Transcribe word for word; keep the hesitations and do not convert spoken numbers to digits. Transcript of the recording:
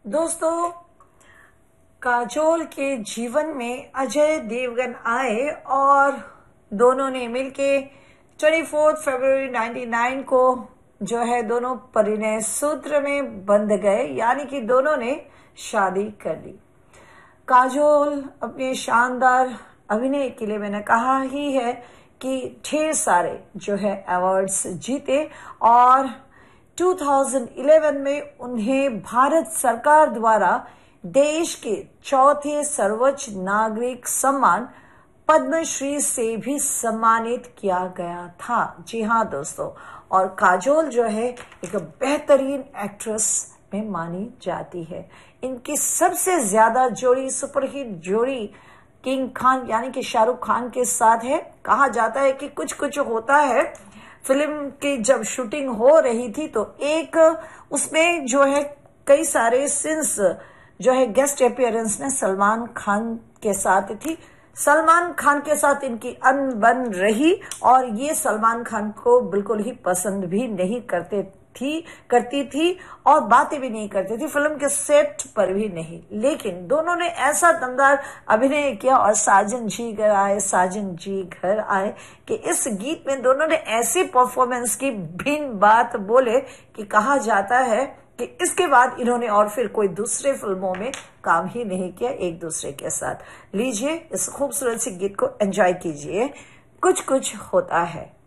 दोस्तों, काजोल के जीवन में अजय देवगन आए और दोनों ने मिलके चौबीस फरवरी निन्यानवे को जो है दोनों परिणय सूत्र में बंध गए, यानी कि दोनों ने शादी कर ली। काजोल अपने शानदार अभिनय के लिए मैंने कहा ही है कि ढेर सारे जो है अवार्ड्स जीते और दो हज़ार ग्यारह में उन्हें भारत सरकार द्वारा देश के चौथे सर्वोच्च नागरिक सम्मान पद्मश्री से भी सम्मानित किया गया था। जी हाँ दोस्तों, और काजोल जो है एक बेहतरीन एक्ट्रेस में मानी जाती है। इनकी सबसे ज्यादा जोड़ी, सुपरहिट जोड़ी किंग खान यानी कि शाहरुख खान के साथ है। कहा जाता है कि कुछ कुछ होता है फिल्म की जब शूटिंग हो रही थी तो एक उसमें जो है कई सारे सीन्स जो है गेस्ट अपीयरेंस में सलमान खान के साथ थी। सलमान खान के साथ इनकी अनबन रही और ये सलमान खान को बिल्कुल ही पसंद भी नहीं करते थी करती थी और बातें भी नहीं करती थी, फिल्म के सेट पर भी नहीं। लेकिन दोनों ने ऐसा दमदार अभिनय किया और साजन जी घर आए साजन जी घर आए कि इस गीत में दोनों ने ऐसी परफॉर्मेंस की भिन्न बात बोले कि कहा जाता है कि इसके बाद इन्होंने और फिर कोई दूसरे फिल्मों में काम ही नहीं किया एक दूसरे के साथ। लीजिए इस खूबसूरत सी गीत को एंजॉय कीजिए, कुछ कुछ होता है।